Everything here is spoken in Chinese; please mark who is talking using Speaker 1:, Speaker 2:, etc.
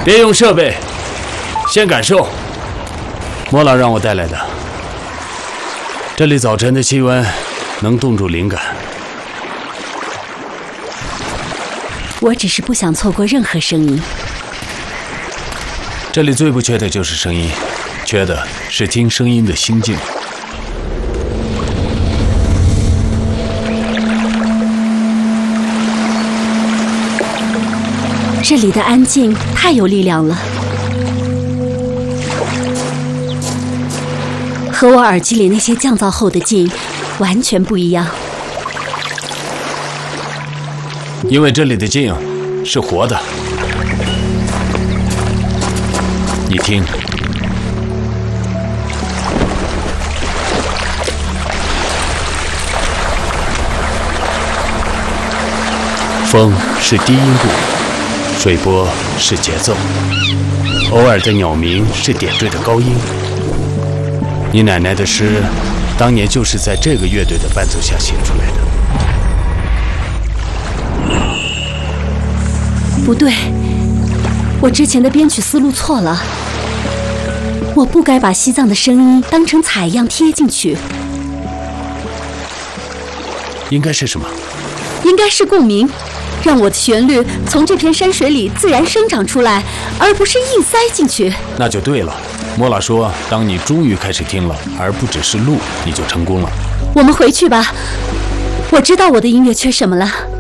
Speaker 1: 别用设备，先感受。莫老让我带来的。这里早晨的气温能冻住灵感。
Speaker 2: 我只是不想错过任何声音。
Speaker 1: 这里最不缺的就是声音，缺的是听声音的心境。
Speaker 2: 这里的安静太有力量了，和我耳机里那些降噪后的静完全不一样。
Speaker 1: 因为这里的静是活的，你听，风是低音部，水波是节奏，偶尔的鸟鸣是点缀的高音。你奶奶的诗，当年就是在这个乐队的伴奏下写出来的。
Speaker 2: 不对，我之前的编曲思路错了。我不该把西藏的声音当成彩一样贴进去。
Speaker 1: 应该是什么？
Speaker 2: 应该是共鸣，让我的旋律从这片山水里自然生长出来，而不是硬塞进去。
Speaker 1: 那就对了。莫拉说，当你终于开始听了，而不只是录，你就成功了。
Speaker 2: 我们回去吧，我知道我的音乐缺什么了。